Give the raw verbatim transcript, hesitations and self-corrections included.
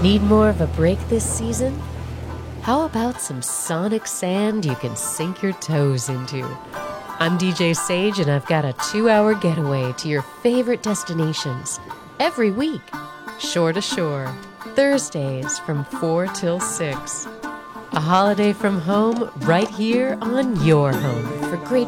Need more of a break this season? How about some sonic sand you can sink your toes into? I'm D J Sage, and I've got a two-hour getaway to your favorite destinations every week, shore to shore, Thursdays from four till six. A holiday from home right here on your home for great